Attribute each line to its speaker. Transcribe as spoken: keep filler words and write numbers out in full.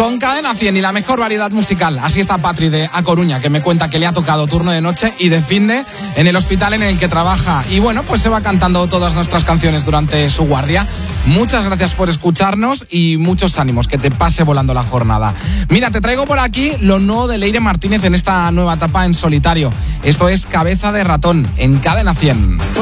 Speaker 1: Con Cadena cien y la mejor variedad musical. Así está Patri de A Coruña, que me cuenta que le ha tocado turno de noche y de finde en el hospital en el que trabaja. Y bueno, pues se va cantando todas nuestras canciones durante su guardia. Muchas gracias por escucharnos y muchos ánimos, que te pase volando la jornada. Mira, te traigo por aquí lo nuevo de Leire Martínez en esta nueva etapa en solitario. Esto es Cabeza de Ratón, en Cadena cien.